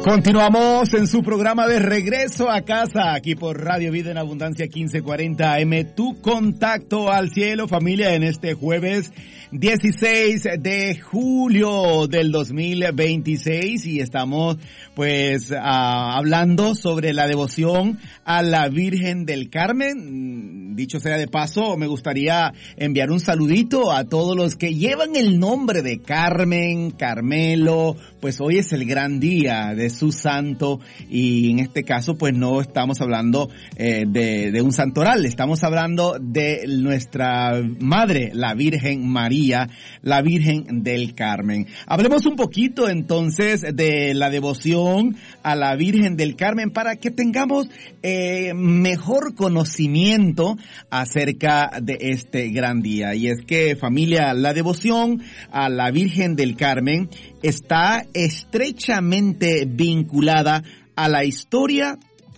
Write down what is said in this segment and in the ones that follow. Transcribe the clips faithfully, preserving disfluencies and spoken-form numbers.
Continuamos en su programa de Regreso a Casa, aquí por Radio Vida en Abundancia quince cuarenta A M, tu contacto al cielo, familia, en este jueves dieciséis de julio del dos mil veintiséis, y estamos pues uh, hablando sobre la devoción a la Virgen del Carmen. Dicho sea de paso, me gustaría enviar un saludito a todos los que llevan el nombre de Carmen, Carmelo, pues hoy es el gran día de su santo, y en este caso pues no estamos hablando eh, de, de un santoral, estamos hablando de nuestra madre, la Virgen María, la Virgen del Carmen. Hablemos un poquito entonces de la devoción a la Virgen del Carmen para que tengamos eh, mejor conocimiento acerca de este gran día. Y es que, familia, la devoción a la Virgen del Carmen está estrechamente vinculada a la historia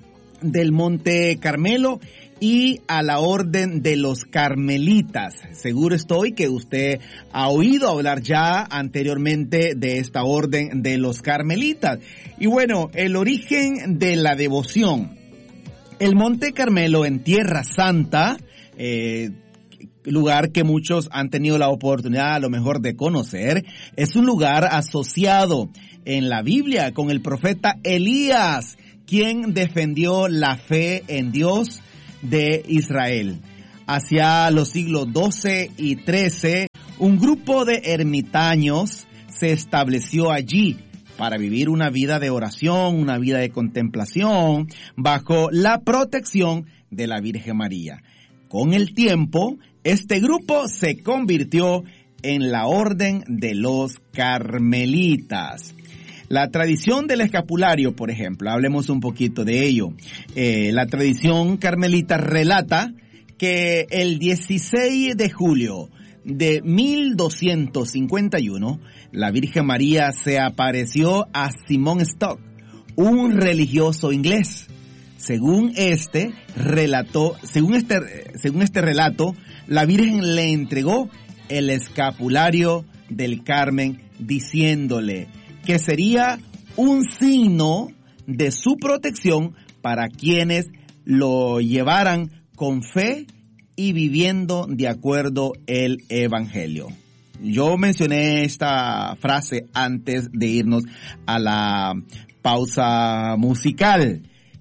del Monte Carmelo y a la orden de los carmelitas. Seguro estoy que usted ha oído hablar ya anteriormente de esta orden de los carmelitas. Y bueno, el origen de la devoción. El Monte Carmelo en Tierra Santa, eh, lugar que muchos han tenido la oportunidad a lo mejor de conocer, es un lugar asociado en la Biblia con el profeta Elías, quien defendió la fe en Dios de Israel. Hacia los siglos doce y trece, un grupo de ermitaños se estableció allí para vivir una vida de oración, una vida de contemplación, bajo la protección de la Virgen María. Con el tiempo, este grupo se convirtió en la Orden de los Carmelitas. La tradición del escapulario, por ejemplo, hablemos un poquito de ello. Eh, la tradición carmelita relata que el dieciséis de julio de mil doscientos cincuenta y uno, la Virgen María se apareció a Simon Stock, un religioso inglés. Según este relató, según este, según este relato, la Virgen le entregó el escapulario del Carmen, diciéndole que sería un signo de su protección para quienes lo llevaran con fe y viviendo de acuerdo el Evangelio. Yo mencioné esta frase antes de irnos a la pausa musical,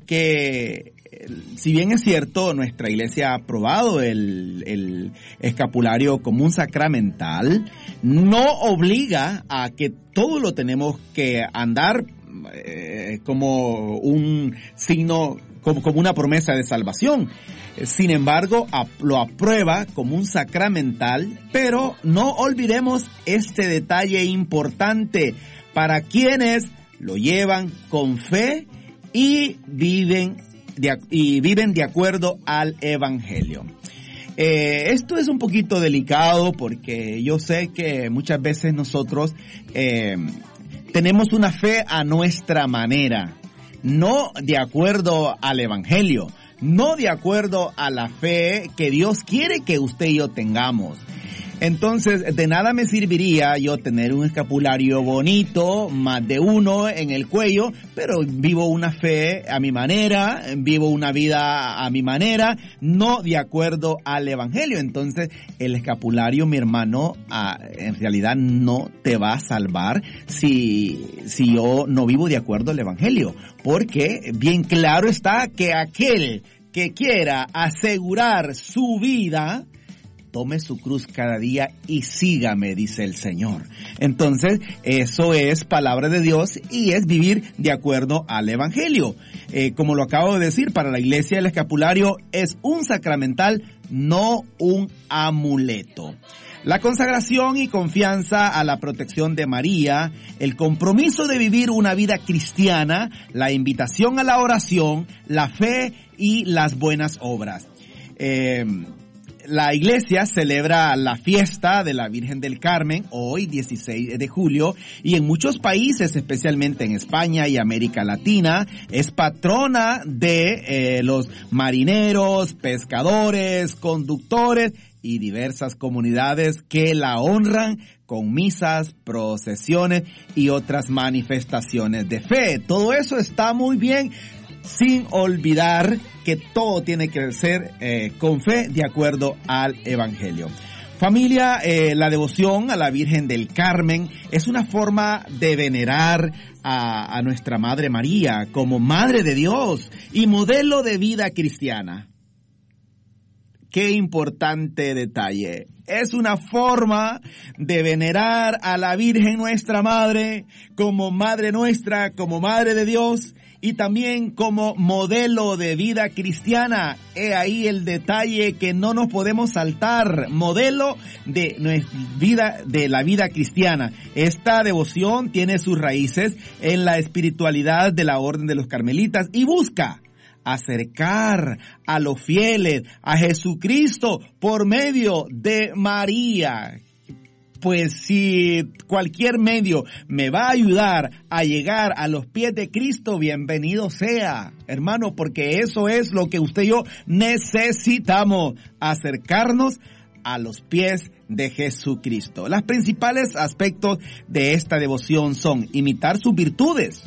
que si bien es cierto, nuestra iglesia ha aprobado el, el escapulario como un sacramental, no obliga a que todo lo tenemos que andar eh, como un signo, como, como una promesa de salvación. Sin embargo, lo aprueba como un sacramental, pero no olvidemos este detalle importante para quienes lo llevan con fe y viven de, y viven de acuerdo al Evangelio. Eh, esto es un poquito delicado porque yo sé que muchas veces nosotros eh, tenemos una fe a nuestra manera, no de acuerdo al Evangelio, no de acuerdo a la fe que Dios quiere que usted y yo tengamos. Entonces, de nada me serviría yo tener un escapulario bonito, más de uno en el cuello, pero vivo una fe a mi manera, vivo una vida a mi manera, no de acuerdo al Evangelio. Entonces, el escapulario, mi hermano, en realidad no te va a salvar si, si yo no vivo de acuerdo al Evangelio. Porque bien claro está que aquel que quiera asegurar su vida, tome su cruz cada día y sígame, dice el Señor. Entonces, eso es palabra de Dios y es vivir de acuerdo al Evangelio. Eh, como lo acabo de decir, para la iglesia el escapulario es un sacramental, no un amuleto. La consagración y confianza a la protección de María, el compromiso de vivir una vida cristiana, la invitación a la oración, la fe y las buenas obras. Eh, La iglesia celebra la fiesta de la Virgen del Carmen hoy, dieciséis de julio, y en muchos países, especialmente en España y América Latina, es patrona de eh, los marineros, pescadores, conductores y diversas comunidades que la honran con misas, procesiones y otras manifestaciones de fe. Todo eso está muy bien, sin olvidar que todo tiene que ser eh, con fe de acuerdo al Evangelio. Familia, eh, la devoción a la Virgen del Carmen es una forma de venerar a, a nuestra Madre María como Madre de Dios y modelo de vida cristiana. Qué importante detalle. Es una forma de venerar a la Virgen nuestra Madre como Madre nuestra, como Madre de Dios y también como modelo de vida cristiana. He ahí el detalle que no nos podemos saltar. Modelo de nuestra vida, de la vida cristiana. Esta devoción tiene sus raíces en la espiritualidad de la Orden de los Carmelitas y busca acercar a los fieles a Jesucristo por medio de María. Pues si cualquier medio me va a ayudar a llegar a los pies de Cristo, bienvenido sea, hermano, porque eso es lo que usted y yo necesitamos, acercarnos a los pies de Jesucristo. Los principales aspectos de esta devoción son imitar sus virtudes.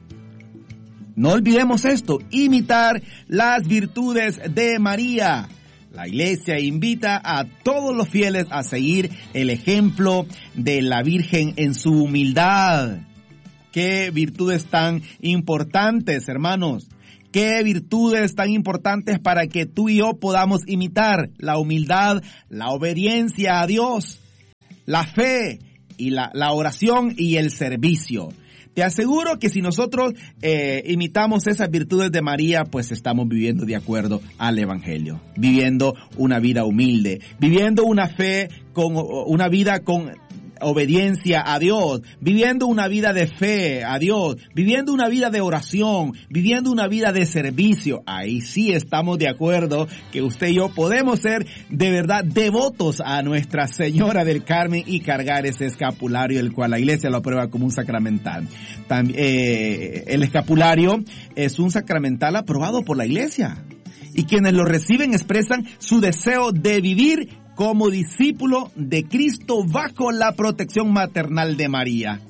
No olvidemos esto, imitar las virtudes de María. La Iglesia invita a todos los fieles a seguir el ejemplo de la Virgen en su humildad. Qué virtudes tan importantes, hermanos. Qué virtudes tan importantes para que tú y yo podamos imitar: la humildad, la obediencia a Dios, la fe y la, la oración y el servicio. Te aseguro que si nosotros eh, imitamos esas virtudes de María, pues estamos viviendo de acuerdo al Evangelio, viviendo una vida humilde, viviendo una fe con una vida con obediencia a Dios, viviendo una vida de fe a Dios, viviendo una vida de oración, viviendo una vida de servicio. Ahí sí estamos de acuerdo que usted y yo podemos ser de verdad devotos a Nuestra Señora del Carmen y cargar ese escapulario, el cual la Iglesia lo aprueba como un sacramental. También, eh, el escapulario es un sacramental aprobado por la Iglesia y quienes lo reciben expresan su deseo de vivir como discípulo de Cristo bajo la protección maternal de María.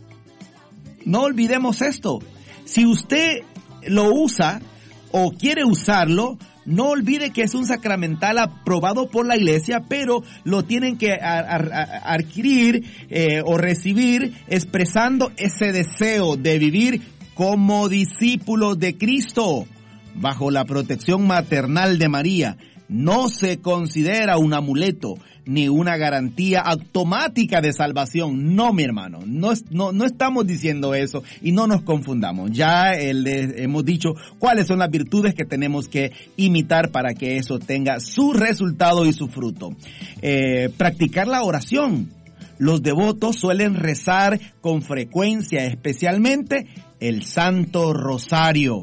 No olvidemos esto. Si usted lo usa o quiere usarlo, no olvide que es un sacramental aprobado por la Iglesia, pero lo tienen que a, a, a adquirir eh, o recibir expresando ese deseo de vivir como discípulos de Cristo bajo la protección maternal de María. No se considera un amuleto ni una garantía automática de salvación. No, mi hermano, no, no, no estamos diciendo eso y no nos confundamos. Ya eh, les hemos dicho cuáles son las virtudes que tenemos que imitar para que eso tenga su resultado y su fruto. Eh, practicar la oración. Los devotos suelen rezar con frecuencia, especialmente el Santo Rosario.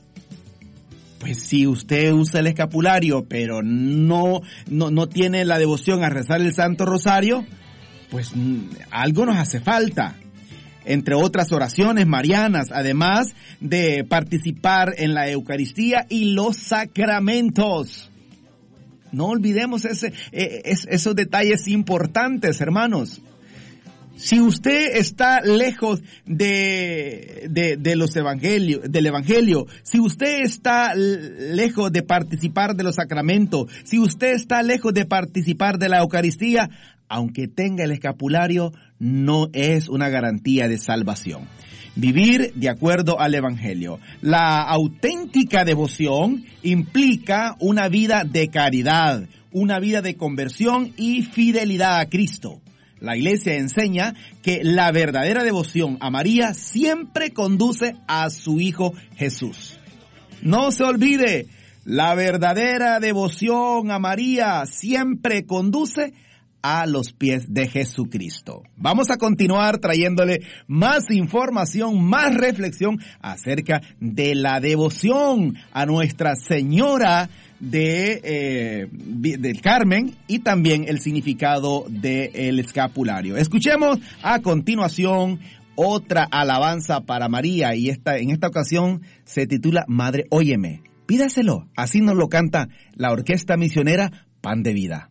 Pues si usted usa el escapulario, pero no, no, no tiene la devoción a rezar el Santo Rosario, pues algo nos hace falta. Entre otras oraciones marianas, además de participar en la Eucaristía y los sacramentos. No olvidemos ese, esos detalles importantes, hermanos. Si usted está lejos de, de, de los evangelios, del evangelio, si usted está lejos de participar de los sacramentos, si usted está lejos de participar de la Eucaristía, aunque tenga el escapulario, no es una garantía de salvación. Vivir de acuerdo al evangelio. La auténtica devoción implica una vida de caridad, una vida de conversión y fidelidad a Cristo. La Iglesia enseña que la verdadera devoción a María siempre conduce a su Hijo Jesús. No se olvide, la verdadera devoción a María siempre conduce a los pies de Jesucristo. Vamos a continuar trayéndole más información, más reflexión acerca de la devoción a Nuestra Señora de eh, del Carmen y también el significado del escapulario. Escuchemos a continuación otra alabanza para María y esta en esta ocasión se titula Madre, óyeme. Pídaselo, así nos lo canta la Orquesta Misionera Pan de Vida.